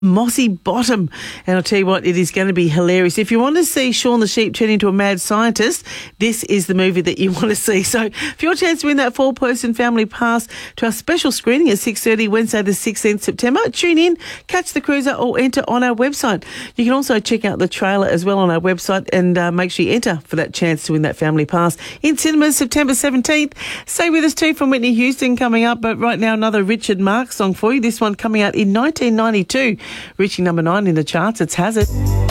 Mossy Bottom. And I'll tell you what, it is going to be hilarious. If you want to see Shaun the Sheep turn into a mad scientist, this is the movie that you want to see. So for your chance to win that 4-person family pass to our special screening at 6:30 Wednesday the 16th September, tune in, catch the cruiser or enter on our website. You can also check out the trailer as well on our website and make sure you enter for that chance to win that family pass in cinemas September 17th. Stay with us too from Whitney Houston coming up, but right now another Richard Marx song for you. This one coming out in 1992. Reaching number 9 in the charts, it's Hazard.